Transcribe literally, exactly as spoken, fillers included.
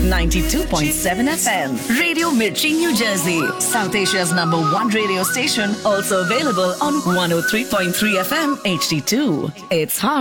ninety-two point seven F M. Radio Mirchi, New Jersey. South Asia's number one radio station. Also available on one oh three point three F M H D two. It's hot